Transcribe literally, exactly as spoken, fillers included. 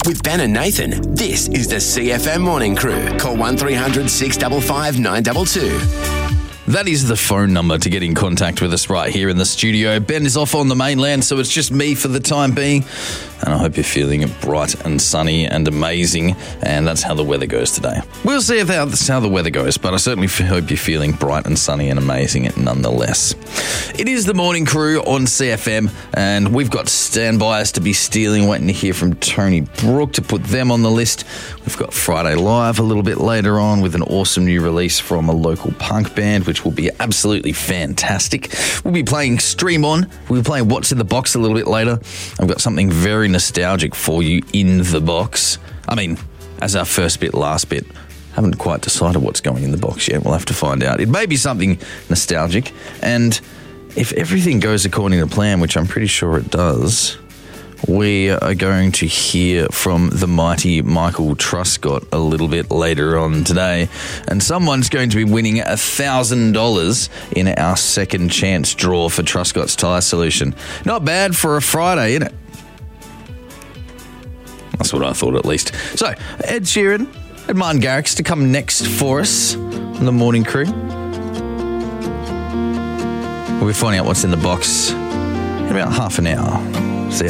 With Ben and Nathan, this is the C F M Morning Crew. Call one three hundred six five five nine two two. That is the phone number to get in contact with us right here in the studio. Ben is off on the mainland, so it's just me for the time being. And I hope you're feeling bright and sunny and amazing. And that's how the weather goes today. We'll see if that's how the weather goes, but I certainly hope you're feeling bright and sunny and amazing nonetheless. It is the Morning Crew on C F M, and we've got standbys to be stealing, waiting to hear from Tony Brook to put them on the list. We've got Friday Live a little bit later on with an awesome new release from a local punk band, which will be absolutely fantastic. We'll be playing Stream On. We'll be playing What's in the Box a little bit later. I've got something very nostalgic for you in the box. I mean, as our first bit, last bit, haven't quite decided what's going in the box yet. We'll have to find out. It may be something nostalgic, and if everything goes according to plan, which I'm pretty sure it does, we are going to hear from the mighty Michael Truscott a little bit later on today, and someone's going to be winning one thousand dollars in our second chance draw for Truscott's Tyre Solution. Not bad for a Friday, isn't it? That's what I thought, at least. So, Ed Sheeran and Martin Garrix to come next for us on the Morning Crew. We'll be finding out what's in the box in about half an hour. See ya.